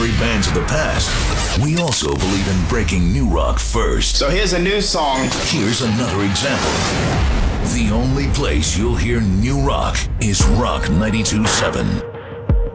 legendary bands of the past, we also believe in breaking new rock first. So here's a new song. Here's another example. The only place you'll hear new rock is Rock 92.7.